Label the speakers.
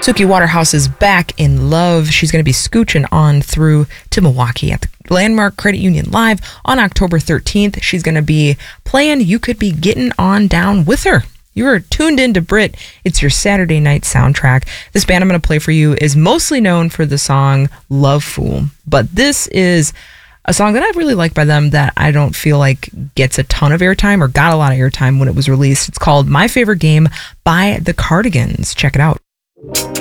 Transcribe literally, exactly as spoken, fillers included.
Speaker 1: Suki Waterhouse is back in love. She's going to be scooching on through to Milwaukee at the Landmark Credit Union Live on October thirteenth. She's going to be playing You Could Be Getting On Down with her. You are tuned into Brit. It's your Saturday night soundtrack. This band I'm going to play for you is mostly known for the song Love Fool, but this is a song that I really like by them that I don't feel like gets a ton of airtime or got a lot of airtime when it was released. It's called My Favorite Game by the Cardigans. Check it out.